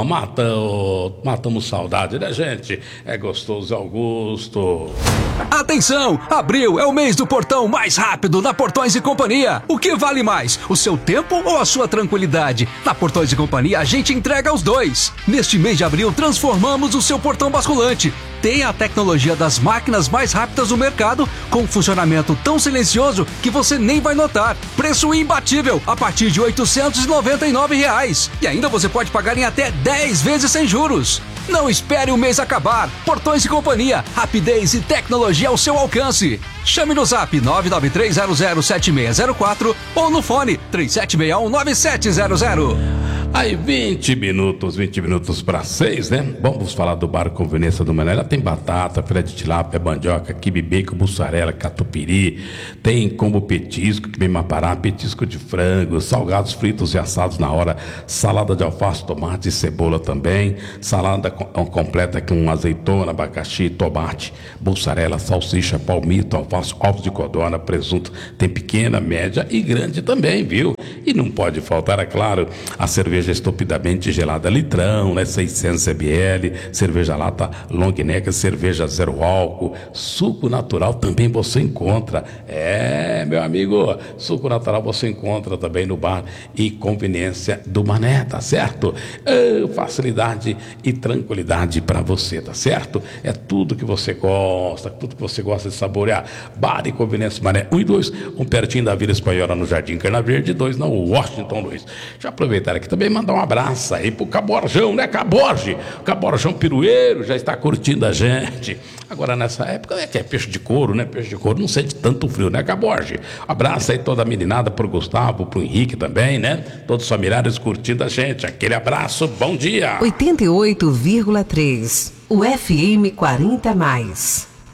Matamos saudade, né, gente? É gostoso, Augusto. Atenção! Abril é o mês do portão mais rápido da Portões e Companhia. O que vale mais, o seu tempo ou a sua tranquilidade? Na Portões e Companhia a gente entrega os dois. Neste mês de abril transformamos o seu portão basculante. Tem a tecnologia das máquinas mais rápidas do mercado, com funcionamento tão silencioso que você nem vai notar. Preço imbatível, a partir de R$ 899. E ainda você pode pagar em até 10 vezes sem juros. Não espere o mês acabar. Portões e Companhia, rapidez e tecnologia ao seu alcance. Chame no zap 993007604 ou no fone 37619700. Aí 20 minutos para 6, né? Vamos falar do Bar Conveniência do Mané. Ela tem batata, filé de tilápia, mandioca, quibe bacon, mussarela, catupiry. Tem como petisco, que vem mapará, petisco de frango, salgados fritos e assados na hora, salada de alface, tomate e cebola também, salada completa com azeitona, abacaxi, tomate, mussarela, salsicha, palmito, alface, ovos de codorna, presunto. Tem pequena, média e grande também, viu? E não pode faltar, é claro, a cerveja estupidamente gelada litrão, né? 600 ml, cerveja lata long neck, cerveja zero álcool, suco natural também você encontra. Meu amigo, suco natural você encontra também no Bar e Conveniência do Mané, tá certo? Facilidade e tranquilidade para você, tá certo? É tudo que você gosta, de saborear. Bar e Conveniência do Mané 1 e 2, um pertinho da Vila Espanhola no Jardim Carna Verde, 2 na Washington Luiz. Já aproveitar aqui também mandar um abraço aí pro Caborjão, né, Caborge? Caborjão Pirueiro já está curtindo a gente. Agora nessa época é que é peixe de couro, né? Peixe de couro não sente tanto frio, né, Caborge? Abraço aí toda a meninada, pro Gustavo, pro Henrique também, né? Todos os familiares curtindo a gente. Aquele abraço, bom dia! 88,3, o FM 40+.